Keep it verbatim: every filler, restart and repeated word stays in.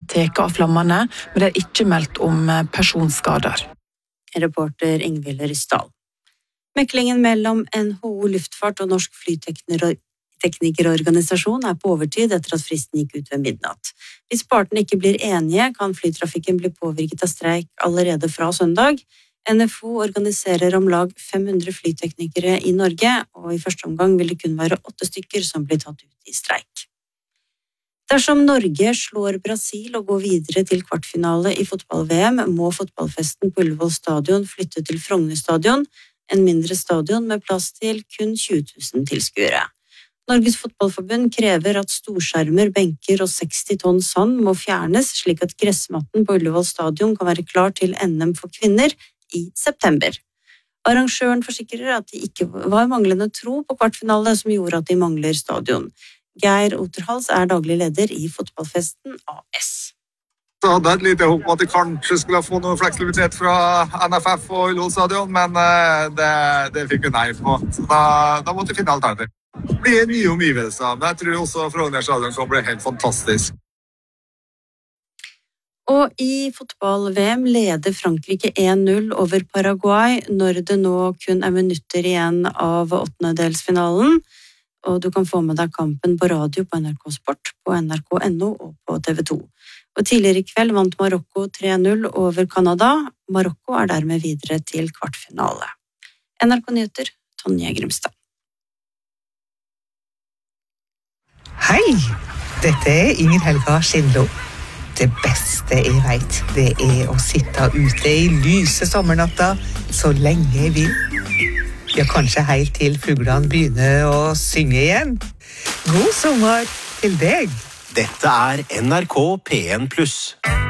tatt av flammene, men det er ikke meldt om personskader. Reporter Ingvild Ryssdal. Meklingen mellom N H O Luftfart og Norsk Flyteknikerorganisasjon er på overtid etter at fristen gikk ut ved midnatt. Hvis partene ikke blir enige, kan flytrafikken bli påvirket av streik allerede fra søndag. N F O organiserer om lag fem hundre flyteknikere i Norge, og i første omgang vil det kun være åtte stykker som blir tatt ut i streik. Dersom Norge slår Brasil og går videre til kvartfinale i fotball-V M, må fotballfesten på Ullevål stadion flytte til Frogner stadion, en mindre stadion med plass til kun tjue tusen tilskuere. Norges Fotballforbund krever at storskjermer, benker og seksti tonn sand må fjernes, slik at gressmatten på Ullevål stadion kan være klar til N M for kvinner i september. Arrangøren forsikrer at det ikke var manglende tro på kvartfinale som gjorde at de mangler stadion. Geir Oterhals er daglig leder i Fotballfesten A S. Så hadde jeg et lite håp at de kanskje skulle få noe fleksibilitet fra N F F og Ullevål stadion, men det, det fikk vi nei på. Så da, da måtte vi finne alternativ. Det blir nye omgivelser, men jeg tror også Frogner stadion kan bli helt fantastisk. Og i fotball-V M leder Frankrike en null over Paraguay når det nå kun er minutter igjen av åttendedelsfinalen. Og du kan få med deg kampen på radio på N R K Sport, på N R K punktum N O og på T V to. Og tidligere i kveld vant Marokko tre null over Canada. Marokko er dermed videre til kvartfinale. N R K Nyheter, Tonje Grimstad. Hei, dette er Inger Helga Skindlo. Det beste jeg vet, det er å sitte ute i lyse sommernatta så lenge jeg vil. Ja, kanskje helt til fuglene begynner å synge igjen. God sommer til deg! Dette er N R K P en pluss.